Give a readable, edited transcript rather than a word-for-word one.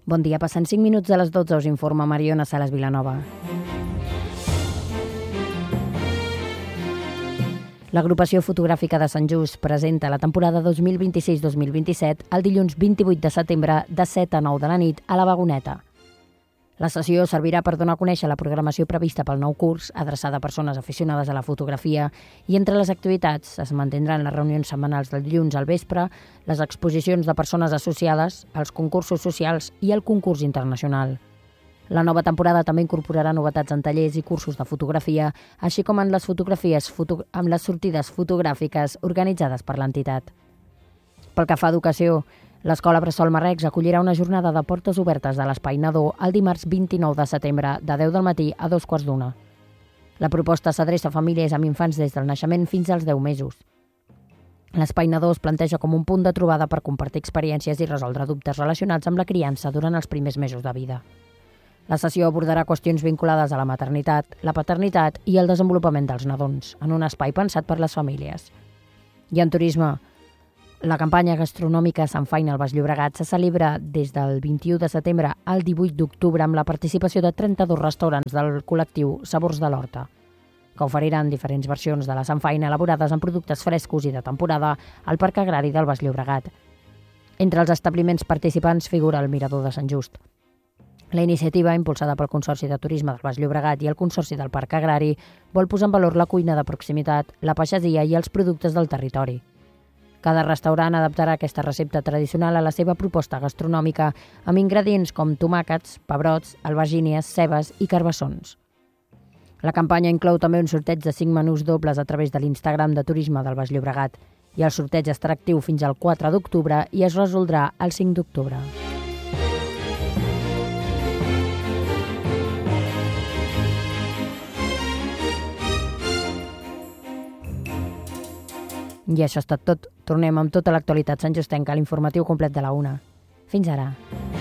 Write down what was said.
Bon dia, passant 5 minuts de les 12 us informa Mariona Salas Vilanova. L'agrupació fotogràfica de Sant Just presenta la temporada 2026-2027 el dilluns 28 de setembre de 7 a 9 de la nit a la Vagoneta. La sessió servirà per donar a conèixer la programació prevista pel nou curs, adreçada a persones aficionades a la fotografia, i entre les activitats es mantindran les reunions setmanals del dilluns al vespre, les exposicions de persones associades, els concursos socials i el concurs internacional. La nova temporada també incorporarà novetats en tallers i cursos de fotografia, així com en les amb les sortides fotogràfiques organitzades per l'entitat. Pel que fa a educació, l'Escola Bressol Marrecs acollirà una jornada de portes obertes de l'Espai Nadó el dimarts 29 de setembre de 10 del matí a 2:15. La proposta s'adreça a famílies amb infants des del naixement fins als 10 mesos. L'Espai Nadó es planteja com un punt de trobada per compartir experiències i resoldre dubtes relacionats amb la criança durant els primers mesos de vida. La sessió abordarà qüestions vinculades a la maternitat, la paternitat i el desenvolupament dels nadons, en un espai pensat per les famílies. I en turisme, la campanya gastronòmica Sant Faina al Baix Llobregat se celebra des del 21 de setembre al 18 d'octubre amb la participació de 32 restaurants del col·lectiu Sabors de l'Horta, que oferiran diferents versions de la Sant Faina elaborades amb productes frescos i de temporada al Parc Agrari del Baix Llobregat. Entre els establiments participants figura el Mirador de Sant Just. La iniciativa, impulsada pel Consorci de Turisme del Baix Llobregat i el Consorci del Parc Agrari, vol posar en valor la cuina de proximitat, la pagesia i els productes del territori. Cada restaurant adaptarà aquesta recepta tradicional a la seva proposta gastronòmica amb ingredients com tomàquets, pebrots, albergínies, cebes i carbassons. La campanya inclou també un sorteig de 5 menús dobles a través de l'Instagram de Turisme del Baix Llobregat i el sorteig estarà actiu fins al 4 d'octubre i es resoldrà el 5 d'octubre. I això ha estat tot. Tornem amb tota l'actualitat santjustenca a l'informatiu complet de la 1. Fins ara.